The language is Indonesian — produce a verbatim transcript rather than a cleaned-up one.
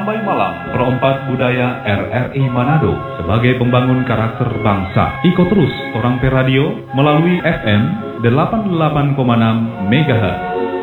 Merambai Malam, Perompak Budaya R R I Manado sebagai pembangun karakter bangsa. Ikut terus Orang Per Radio melalui F M delapan puluh delapan koma enam megahertz.